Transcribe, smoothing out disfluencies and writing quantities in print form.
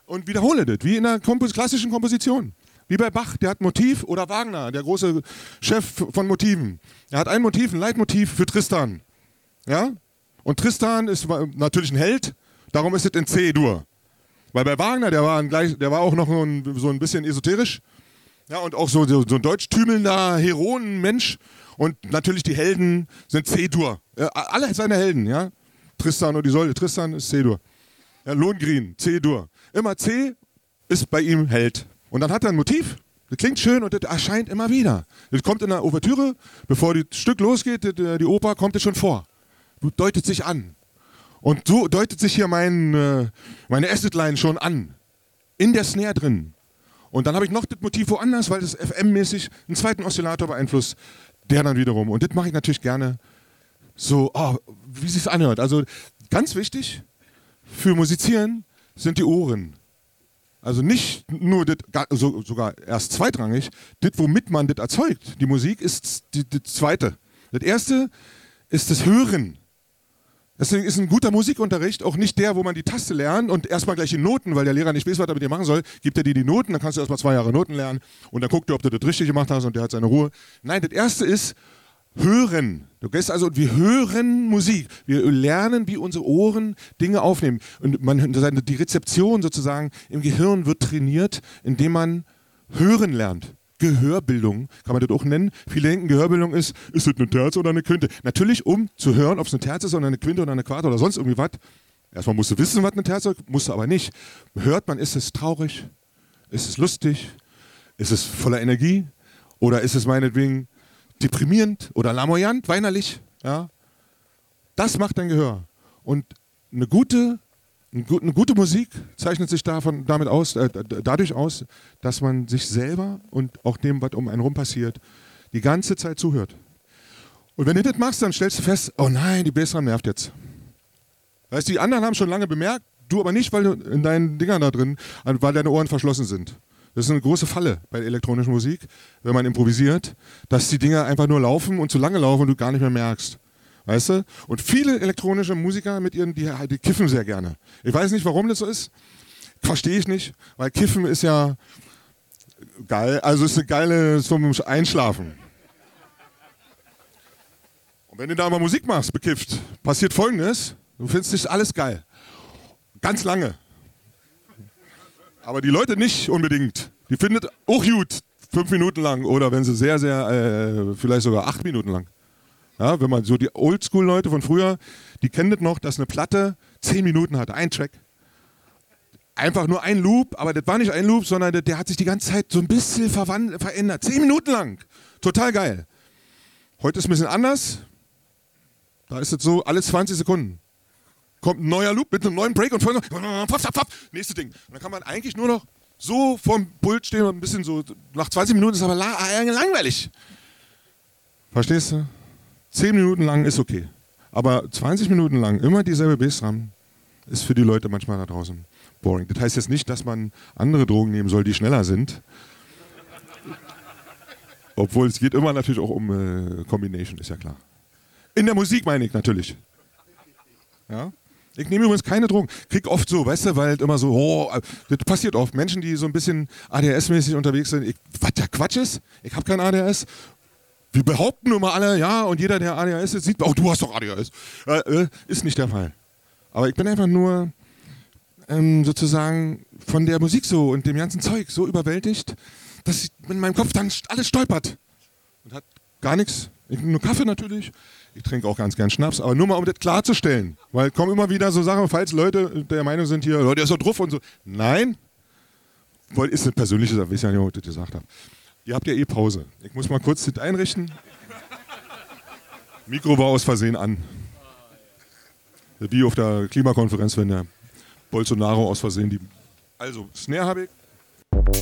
und wiederhole das, wie in einer klassischen Komposition. Wie bei Bach, der hat ein Motiv, oder Wagner, der große Chef von Motiven. Er hat ein Motiv, ein Leitmotiv für Tristan. Ja? Und Tristan ist natürlich ein Held, darum ist es in C-Dur. Weil bei Wagner, der war auch noch so ein bisschen esoterisch. Ja, und auch so ein deutschtümelnder Heroenmensch. Und natürlich die Helden sind C-Dur. Alle seine Helden, ja. Tristan und Isolde. Tristan ist C-Dur. Ja, Lohengrin, C-Dur. Immer C ist bei ihm Held. Und dann hat er ein Motiv, das klingt schön und das erscheint immer wieder. Das kommt in der Ouvertüre, bevor das Stück losgeht, die Oper, kommt es schon vor. Deutet sich an. Und so deutet sich hier meine Acid-Line schon an. In der Snare drin. Und dann habe ich noch das Motiv woanders, weil das FM-mäßig einen zweiten Oszillator beeinflusst, der dann wiederum. Und das mache ich natürlich gerne so, wie es sich anhört. Also ganz wichtig für Musizieren sind die Ohren. Also nicht nur das, sogar erst zweitrangig, das, womit man das erzeugt. Die Musik ist das Zweite. Das Erste ist das Hören. Deswegen ist ein guter Musikunterricht auch nicht der, wo man die Taste lernt und erstmal gleich die Noten, weil der Lehrer nicht weiß, was er mit dir machen soll, gibt er dir die Noten, dann kannst du erstmal 2 Jahre Noten lernen und dann guckt er, ob du das richtig gemacht hast und der hat seine Ruhe. Nein, das Erste ist Hören. Du gehst also, wir hören Musik. Wir lernen, wie unsere Ohren Dinge aufnehmen. Und die Rezeption sozusagen im Gehirn wird trainiert, indem man hören lernt. Gehörbildung, kann man das auch nennen. Viele denken, Gehörbildung ist das eine Terz oder eine Quinte? Natürlich, um zu hören, ob es eine Terz ist oder eine Quinte oder eine Quarte oder sonst irgendwie was. Erstmal musst du wissen, was eine Terz ist, musst du aber nicht. Hört man, ist es traurig? Ist es lustig? Ist es voller Energie? Oder ist es meinetwegen deprimierend oder lamoyant, weinerlich? Ja? Das macht dein Gehör. Und eine gute Musik zeichnet sich dadurch aus, dass man sich selber und auch dem, was um einen rum passiert, die ganze Zeit zuhört. Und wenn du das machst, dann stellst du fest, oh nein, die Bassdrum nervt jetzt. Weißt du, die anderen haben schon lange bemerkt, du aber nicht, weil du in deinen Dingern da drin, weil deine Ohren verschlossen sind. Das ist eine große Falle bei elektronischer Musik, wenn man improvisiert, dass die Dinger einfach nur laufen und zu lange laufen und du gar nicht mehr merkst. Weißt du? Und viele elektronische Musiker mit ihren, die kiffen sehr gerne. Ich weiß nicht, warum das so ist. Verstehe ich nicht, weil Kiffen ist ja geil, also ist eine geile zum Einschlafen. Und wenn du da mal Musik machst, bekifft, passiert Folgendes: Du findest das alles geil. Ganz lange. Aber die Leute nicht unbedingt. Die findet auch gut 5 Minuten lang oder wenn sie sehr, sehr, vielleicht sogar 8 Minuten lang. Ja, wenn man so die Oldschool-Leute von früher, die kennen das noch, dass eine Platte 10 Minuten hatte, ein Track. Einfach nur ein Loop, aber das war nicht ein Loop, sondern der hat sich die ganze Zeit so ein bisschen verändert. 10 Minuten lang. Total geil. Heute ist es ein bisschen anders. Da ist es so, alle 20 Sekunden kommt ein neuer Loop mit einem neuen Break und nächstes Ding. Und dann kann man eigentlich nur noch so vorm Pult stehen und ein bisschen so, nach 20 Minuten ist aber langweilig. Verstehst du? 10 Minuten lang ist okay. Aber 20 Minuten lang immer dieselbe Bassdrum ist für die Leute manchmal da draußen boring. Das heißt jetzt nicht, dass man andere Drogen nehmen soll, die schneller sind. Obwohl es geht immer natürlich auch um Combination, ist ja klar. In der Musik meine ich natürlich. Ja? Ich nehme übrigens keine Drogen. Krieg oft so, weißt du, weil halt immer so, das passiert oft. Menschen, die so ein bisschen ADHS-mäßig unterwegs sind. Was der Quatsch ist? Ich habe kein ADHS. Wir behaupten immer alle, ja, und jeder, der ADHS ist, sieht, du hast doch ADHS. Ist nicht der Fall. Aber ich bin einfach nur sozusagen von der Musik so und dem ganzen Zeug so überwältigt, dass ich in meinem Kopf dann alles stolpert. Und hat gar nichts. Ich nur Kaffee natürlich. Ich trinke auch ganz gern Schnaps, aber nur mal, um das klarzustellen. Weil kommen immer wieder so Sachen, falls Leute der Meinung sind hier, der ist so drauf und so. Nein. Ist eine persönliche Sache, ich weiß ja nicht, ob ich das gesagt habe. Ihr habt ja eh Pause. Ich muss mal kurz das einrichten. Mikro war aus Versehen an. Wie auf der Klimakonferenz, wenn der Bolsonaro aus Versehen die... Also, Snare habe ich.